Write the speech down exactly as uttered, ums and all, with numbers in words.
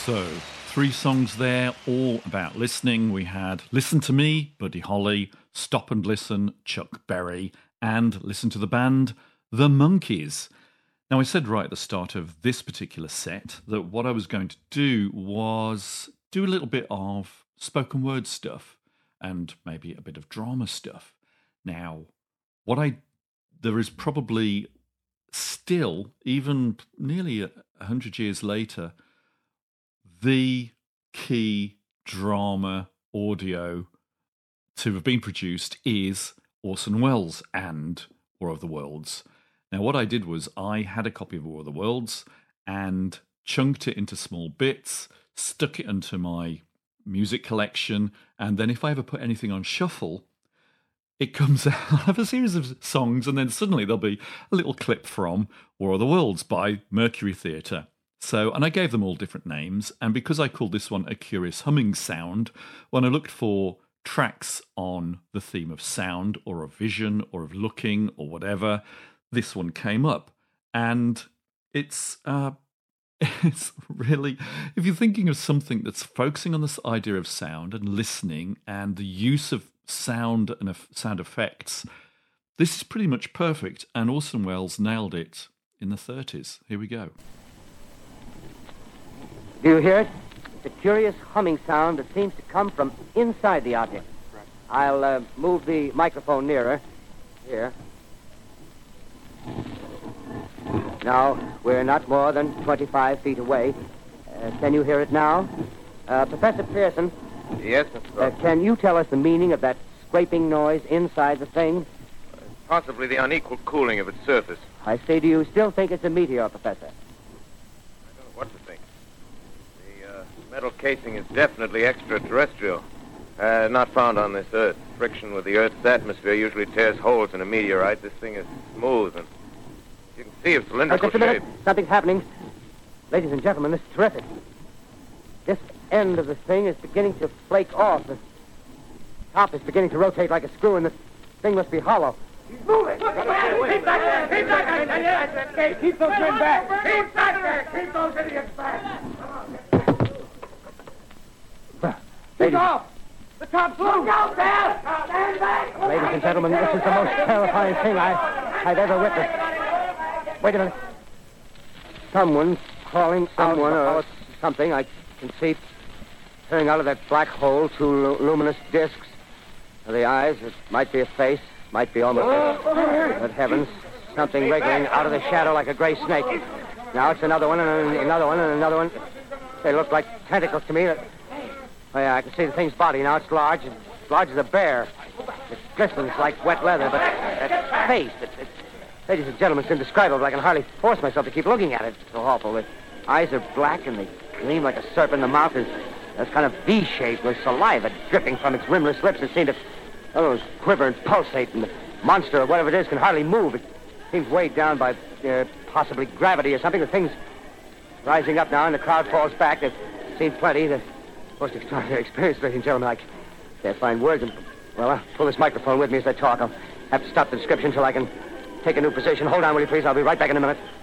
So, three songs there, all about listening. We had Listen to Me, Buddy Holly, Stop and Listen, Chuck Berry, and Listen to the Band, The Monkees. Now, I said right at the start of this particular set that what I was going to do was do a little bit of spoken word stuff and maybe a bit of drama stuff. Now, what I there is probably still, even nearly a hundred years later, the key drama audio to have been produced is Orson Welles and War of the Worlds. Now, what I did was I had a copy of War of the Worlds and chunked it into small bits, stuck it into my music collection, and then if I ever put anything on shuffle, it comes out. I'll have a series of songs, and then suddenly there'll be a little clip from War of the Worlds by Mercury Theatre. So, and I gave them all different names, and because I called this one A Curious Humming Sound, when I looked for tracks on the theme of sound or of vision or of looking or whatever, this one came up. And it's uh, it's really, if you're thinking of something that's focusing on this idea of sound and listening and the use of sound and sound effects, this is pretty much perfect, and Orson Welles nailed it in the thirties. Here we go. Do you hear it? It's a curious humming sound that seems to come from inside the object. I'll uh, move the microphone nearer. Here. Now, we're not more than twenty-five feet away. Uh, can you hear it now? Uh, Professor Pearson? Yes, Mister Uh, can you tell us the meaning of that scraping noise inside the thing? Possibly the unequal cooling of its surface. I say, do you still think it's a meteor, Professor? I don't know what to think. The uh, metal casing is definitely extraterrestrial. Uh, not found on this Earth. Friction with the Earth's atmosphere usually tears holes in a meteorite. This thing is smooth, and you can see its Uh, cylindrical just a minute. shape. Something's happening. Ladies and gentlemen, this is terrific. This end of the thing is beginning to flake off. The top is beginning to rotate like a screw, and the thing must be hollow. He's moving. Keep back there. Keep back there. Keep those men back. Keep back there. Keep those idiots back. Ladies, off. The top's loose. Look out there. Stand back. ladies and gentlemen, this is the most terrifying thing I, I've ever witnessed. Wait a minute. Someone's crawling Someone out or- or something. I can see peering out of that black hole two lu- luminous discs. The eyes, it might be a face, might be almost... Good heavens, something wriggling out of the shadow like a gray snake. Now it's another one, and another one, and another one. They look like tentacles to me. Oh, yeah, I can see the thing's body now. It's large, as large as a bear. It glistens like wet leather, but that face, it, it, ladies and gentlemen, it's indescribable. I can hardly force myself to keep looking at it. It's so awful. The eyes are black, and they gleam like a serpent. The mouth is that's kind of V-shaped with saliva dripping from its rimless lips. It seems to oh, quiver and pulsate, and the monster, or whatever it is, can hardly move. It seems weighed down by uh, possibly gravity or something. The thing's rising up now, and the crowd falls back. They've seen plenty. The most extraordinary experience, ladies and gentlemen. I can't find words. And, well, I'll pull this microphone with me as I talk. I'll have to stop the description until I can take a new position. Hold on, will you, please? I'll be right back in a minute.